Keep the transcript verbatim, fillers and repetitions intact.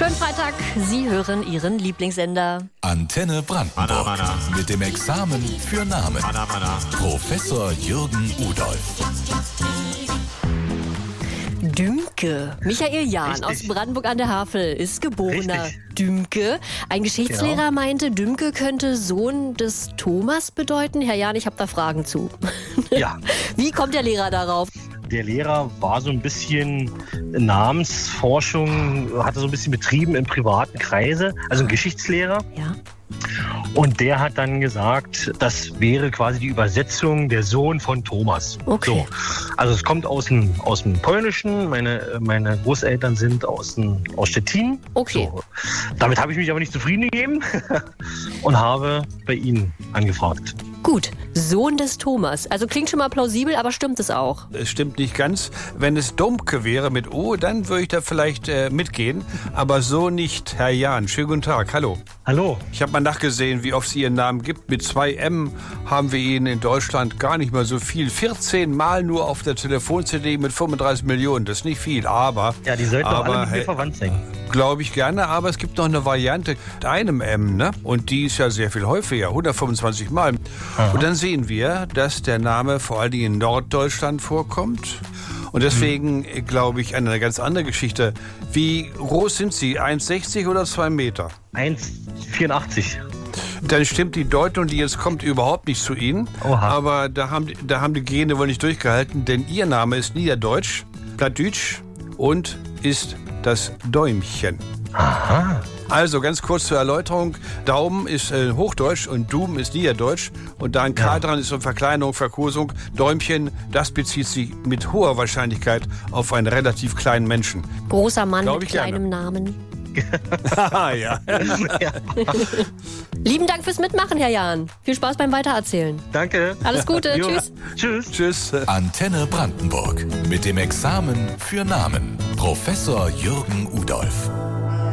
Schönen Freitag. Sie hören Ihren Lieblingssender. Antenne Brandenburg. Mana, mana. Mit dem Examen für Namen. Mana, mana. Professor Jürgen Udolf. Dümke. Michael Jahn Richtig. aus Brandenburg an der Havel ist geborener Richtig. Dümke. Ein Geschichtslehrer Ja. meinte, Dümke könnte Sohn des Thomas bedeuten. Herr Jahn, ich habe da Fragen zu. Ja, Wie kommt der Lehrer darauf? der Lehrer war so ein bisschen Namensforschung, hatte so ein bisschen betrieben im privaten Kreise, also ein Geschichtslehrer. Ja. Und der hat dann gesagt, das wäre quasi die Übersetzung der Sohn von Thomas. Okay. So. Also es kommt aus dem, aus dem Polnischen. Meine, meine Großeltern sind aus, dem, aus Stettin. Okay. So. Damit habe ich mich aber nicht zufrieden gegeben und habe bei Ihnen angefragt. Gut, Sohn des Thomas. Also klingt schon mal plausibel, aber stimmt es auch? Es stimmt nicht ganz. Wenn es Domke wäre mit O, dann würde ich da vielleicht äh, mitgehen. Aber so nicht. Herr Jahn, schönen guten Tag. Hallo. Hallo. Ich habe mal nachgesehen, wie oft es Ihren Namen gibt. Mit zwei M haben wir ihn in Deutschland gar nicht mal so viel. vierzehn Mal nur auf der Telefon-C D mit fünfunddreißig Millionen. Das ist nicht viel, aber... Ja, die sollten doch aber, alle mit mir hey, verwandt sein. Glaube ich gerne, aber es gibt noch eine Variante mit einem M, ne? Und die ist ja sehr viel häufiger, hundertfünfundzwanzig Mal. Aha. Und dann sehen wir, dass der Name vor allen Dingen in Norddeutschland vorkommt. Und deswegen hm. glaube ich an eine ganz andere Geschichte. Wie groß sind Sie? eins Komma sechzig oder zwei Meter? eins Komma vierundachtzig. Dann stimmt die Deutung, die jetzt kommt, überhaupt nicht zu Ihnen. Oha. Aber da haben, da haben die Gene wohl nicht durchgehalten, denn Ihr Name ist Niederdeutsch, Plattdeutsch und ist das Däumchen. Aha. Also ganz kurz zur Erläuterung. Daumen ist äh, Hochdeutsch und Dum ist Niederdeutsch. Und da ein K Ja. dran ist und Verkleinerung, Verkosung. Däumchen, das bezieht sich mit hoher Wahrscheinlichkeit auf einen relativ kleinen Menschen. Großer Mann Glaub mit ich gerne. kleinem Namen. Haha, ja. Ja. Lieben Dank fürs Mitmachen, Herr Jahn. Viel Spaß beim Weitererzählen. Danke. Alles Gute. Jo. Tschüss. Tschüss. Tschüss. Antenne Brandenburg. Mit dem Examen für Namen. Professor Jürgen Udolf.